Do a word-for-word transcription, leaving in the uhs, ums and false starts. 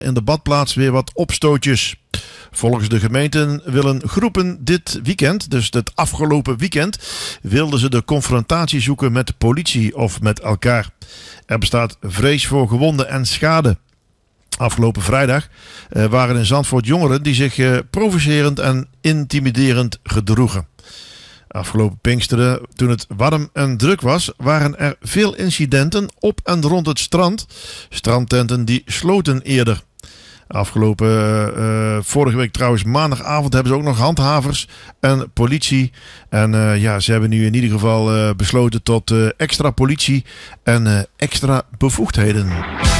In de badplaats weer wat opstootjes. Volgens de gemeenten willen groepen dit weekend, dus het afgelopen weekend, wilden ze de confrontatie zoeken met de politie of met elkaar. Er bestaat vrees voor gewonden en schade. Afgelopen vrijdag uh, waren in Zandvoort jongeren die zich uh, provocerend en intimiderend gedroegen. Afgelopen Pinksteren, toen het warm en druk was, waren er veel incidenten op en rond het strand. Strandtenten die sloten eerder. Afgelopen, uh, vorige week trouwens, maandagavond hebben ze ook nog handhavers en politie. En uh, ja, ze hebben nu in ieder geval uh, besloten tot uh, extra politie en uh, extra bevoegdheden.